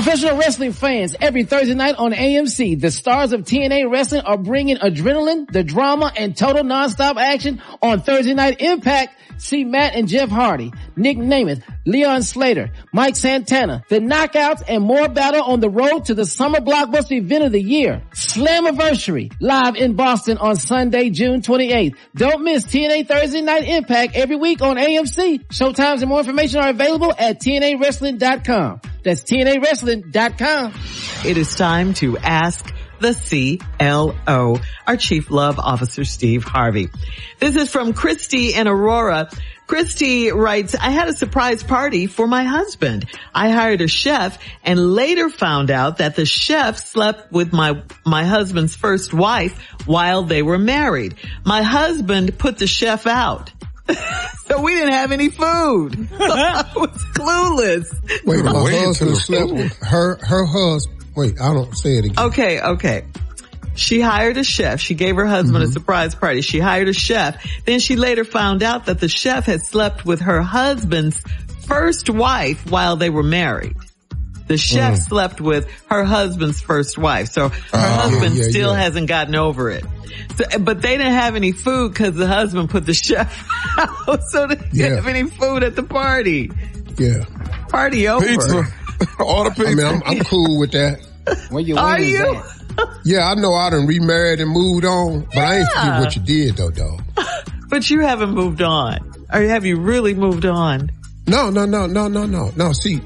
Professional wrestling fans, every Thursday night on AMC, the stars of TNA Wrestling are bringing adrenaline, the drama, and total nonstop action on Thursday Night Impact. See Matt and Jeff Hardy, Nick Namath, Leon Slater, Mike Santana, the Knockouts, and more battle on the road to the summer blockbuster event of the year, Slammiversary, live in Boston on Sunday, June 28th. Don't miss TNA Thursday Night Impact every week on AMC. Showtimes and more information are available at TNAWrestling.com. That's TNAWrestling.com. It is time to ask the CLO, our Chief Love Officer, Steve Harvey. This is from Christy in Aurora. Christy writes, I had a surprise party for my husband. I hired a chef and later found out that the chef slept with my husband's first wife while they were married. My husband put the chef out. So we didn't have any food. I was clueless. Wait, my husband slept with her husband. Wait, I don't say it again. Okay. She hired a chef. She gave her husband a surprise party. She hired a chef. Then she later found out that the chef had slept with her husband's first wife while they were married. The chef slept with her husband's first wife. So her husband still hasn't gotten over it. So, but they didn't have any food because the husband put the chef out. So they didn't have any food at the party. Yeah. Party over. Pizza. Order pizza. I mean, I'm cool with that. Are you? Yeah, I know I done remarried and moved on, but I ain't forget what you did though, dog. But you haven't moved on. Or have you really moved on? No. See,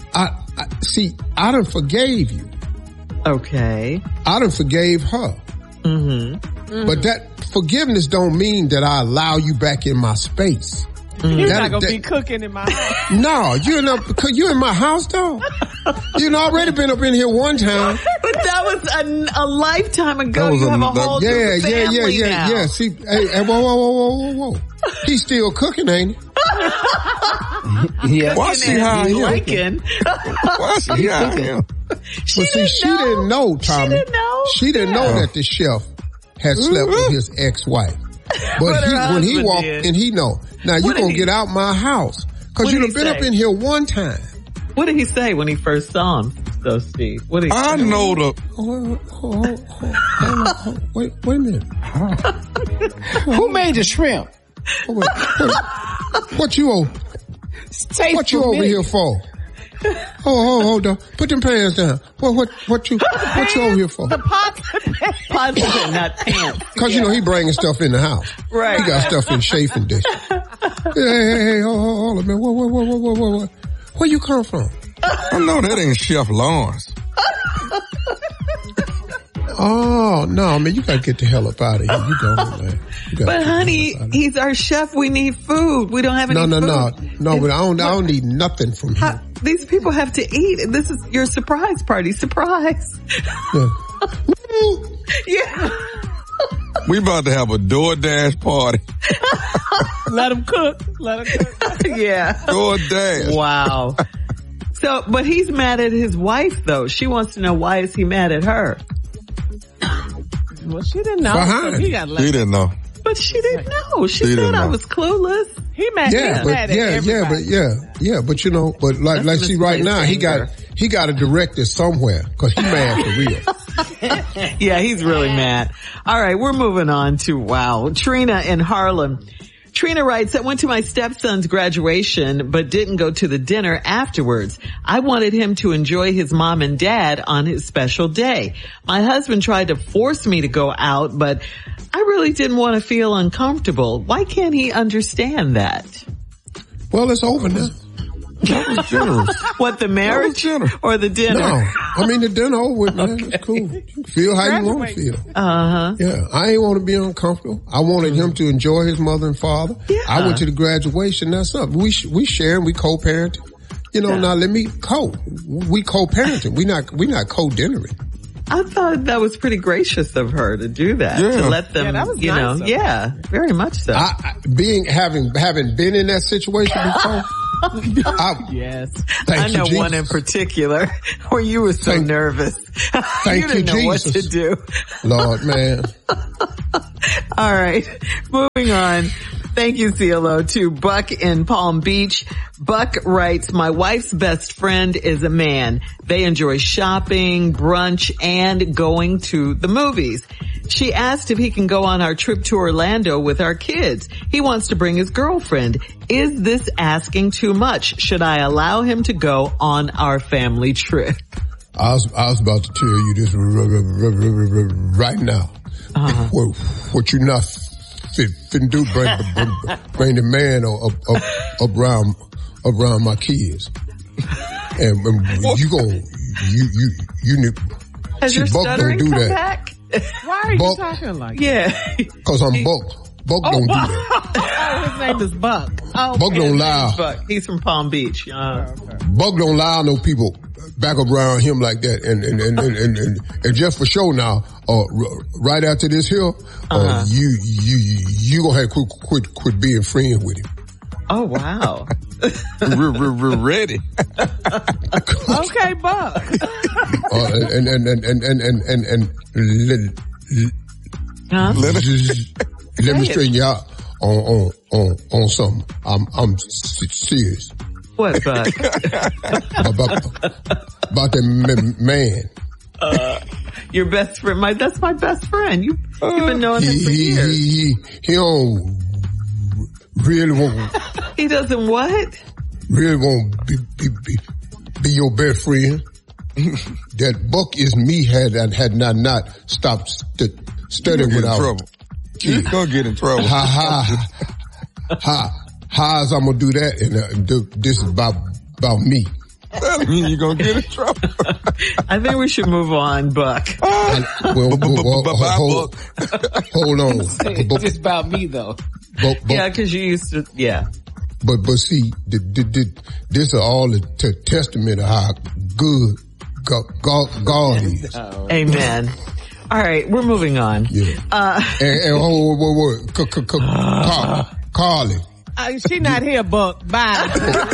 I done forgave you. Okay. I done forgave her. But that forgiveness don't mean that I allow you back in my space. You're not going to be cooking in my house. No, you in my house, though. You know, already been up in here one time. But that was a lifetime ago. You have a whole new family now. Yeah. See, hey, whoa. He's still cooking, ain't he? Yeah. Why she hire him? Why she hire him? She didn't know, Tommy. She didn't know that the chef had slept with his ex-wife. But when he walked in, he know. Now you gonna get out my house. Cause you've been up in here one time. What did he say when he first saw him, though, Steve? What did he say? I know Wait a minute. Who made the shrimp? What you over here for? Hold on. Put them pants down. What you over here for? The pots and not pants. Cause you know he bringing stuff in the house. Right. He got stuff in chafing dish. Hey, hold on, man. What? Where you come from? I know that ain't Chef Lawrence. Oh, no, man, you gotta get the hell up out of here. You go, man. But honey, he's our chef. We need food. We don't have any food. No, but I don't need nothing from him. These people have to eat. This is your surprise party. Surprise. Yeah. We about to have a DoorDash party. Let him cook. Yeah. DoorDash. Wow. So, but he's mad at his wife though. She wants to know why is he mad at her? Well, she didn't know. So he didn't know. But she didn't know. She said I was clueless. He mad at everybody. But you know, like see right now, he got a director somewhere because he mad for real. Yeah, he's really mad. All right, we're moving on to Trina in Harlem. Trina writes, I went to my stepson's graduation, but didn't go to the dinner afterwards. I wanted him to enjoy his mom and dad on his special day. My husband tried to force me to go out, but I really didn't want to feel uncomfortable. Why can't he understand that? Well, it's over now. What, the marriage or the dinner? No, I mean the dinner over with, man. It's cool. You feel how you want to feel. Yeah, I ain't want to be uncomfortable. I wanted him to enjoy his mother and father. Yeah. I went to the graduation. That's up. We share and we co-parenting. You know, now let me we co-parenting. We not co-dinnering. I thought that was pretty gracious of her to do that. Yeah. To let them, that was nice of her. Very much so. Having been in that situation before. Yes. I know one in particular where you were so nervous. You didn't know what to do. Lord, man. All right. Moving on. Thank you, CLO. To Buck in Palm Beach. Buck writes, my wife's best friend is a man. They enjoy shopping, brunch, and going to the movies. She asked if he can go on our trip to Orlando with our kids. He wants to bring his girlfriend. Is this asking too much? Should I allow him to go on our family trip? I was about to tell you this right now. What you not finna do? Bring the man around my kids, and you Has your Buck stuttering don't do come that. back? Why are Buck, you talking like that? Yeah. Cause I'm Buck. Buck don't do that. his name is Buck. Oh, Buck don't lie. Buck. He's from Palm Beach. Buck don't lie no people back up around him like that. And just for show now, right after this here, you gonna have to quit being friends with him. Oh, wow. We're ready. Okay, Buck. Let me straighten you out on something. I'm serious. What, Buck? about that man. Your best friend. That's my best friend. You've been knowing him for years. He don't really want. He doesn't what? Really won't be your best friend. That Buck is me had not stopped studying without trouble. You're gonna get in trouble. How's I'm gonna do that? And this is about me. That means you're gonna get in trouble. I think we should move on, Buck. Hold on. It's just about me though. Yeah, because you used to. Yeah. But see, this are all the testament of how good God is. Amen. All right, we're moving on. Yeah. Carly. She not here, Buck. Bye.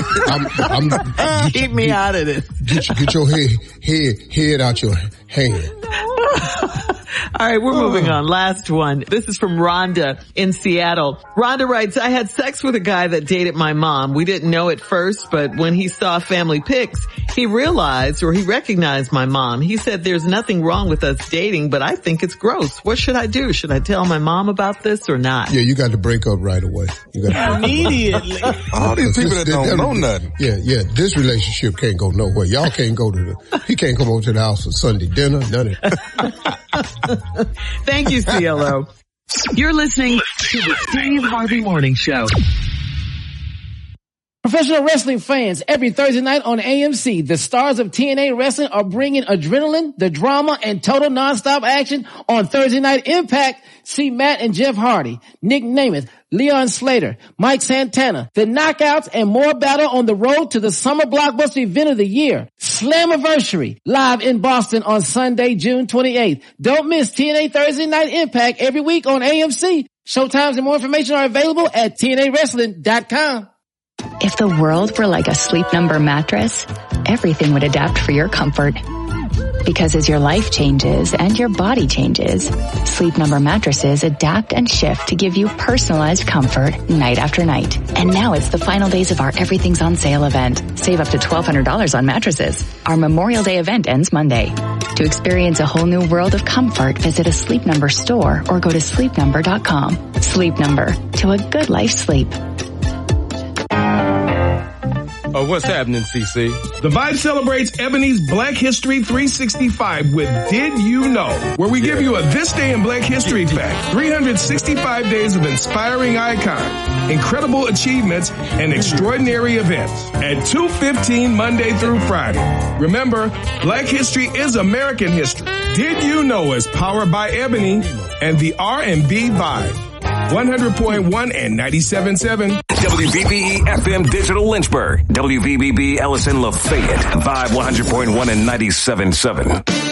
Keep me out of this. Get your head out your hand. All right, we're moving on. Last one. This is from Rhonda in Seattle. Rhonda writes, I had sex with a guy that dated my mom. We didn't know at first, but when he saw family pics, he recognized my mom. He said there's nothing wrong with us dating, but I think it's gross. What should I do? Should I tell my mom about this or not? Yeah, you got to break up right away. You got immediately. All these people that don't know nothing. Yeah. This relationship can't go nowhere. Y'all can't go he can't come over to the house for Sunday dinner. None of that. Thank you, CLO. You're listening to the Steve Harvey Morning Show. Professional wrestling fans, every Thursday night on AMC, the stars of TNA Wrestling are bringing adrenaline, the drama, and total nonstop action on Thursday Night Impact. See Matt and Jeff Hardy, Nick Namath, Leon Slater, Mike Santana, the Knockouts, and more battle on the road to the summer blockbuster event of the year, Slammiversary, live in Boston on Sunday, June 28th. Don't miss TNA Thursday Night Impact every week on AMC. Showtimes and more information are available at TNAWrestling.com. If the world were like a Sleep Number mattress, everything would adapt for your comfort. Because as your life changes and your body changes, Sleep Number mattresses adapt and shift to give you personalized comfort night after night. And now it's the final days of our Everything's on Sale event. Save up to $1,200 on mattresses. Our Memorial Day event ends Monday. To experience a whole new world of comfort, visit a Sleep Number store or go to sleepnumber.com. Sleep Number, to a good life sleep. What's happening, CC? The Vibe celebrates Ebony's Black History 365 with Did You Know? Where we give you a This Day in Black History fact. 365 days of inspiring icons, incredible achievements, and extraordinary events. At 2:15 Monday through Friday. Remember, Black History is American history. Did You Know is powered by Ebony and the R&B Vibe. 100.1 and 97.7. WVBE FM Digital Lynchburg. WVBB Ellison Lafayette. Vibe 100.1 and 97.7.